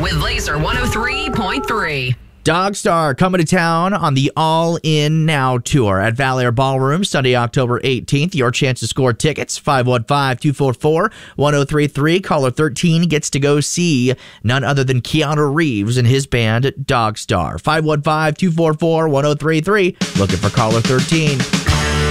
with Laser 103.3. Dogstar coming to town on the All In Now tour at Val Air Ballroom Sunday, October 18th. Your chance to score tickets, 515-244-1033. Caller 13 gets to go see none other than Keanu Reeves and his band Dogstar. 515-244-1033. Looking for caller 13.